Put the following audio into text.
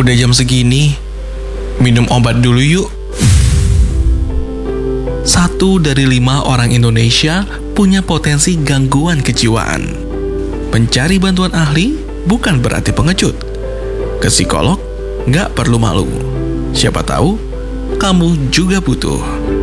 Udah jam segini, minum obat dulu yuk. 1 dari 5 orang Indonesia punya potensi gangguan kejiwaan. Mencari bantuan ahli bukan berarti pengecut. Ke psikolog nggak perlu malu. Siapa tahu kamu juga butuh.